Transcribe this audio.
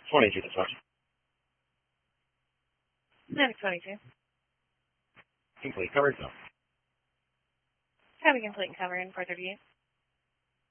22 this much. Medic 22. Complete coverage, no. Having complete and cover in for 38.